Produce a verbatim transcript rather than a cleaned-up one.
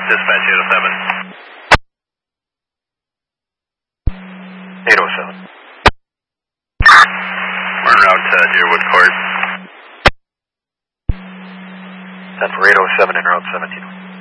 Dispatch eight oh seven. eight oh seven. We're en route to Deerwood Court. ten for eight oh seven en route seventeen.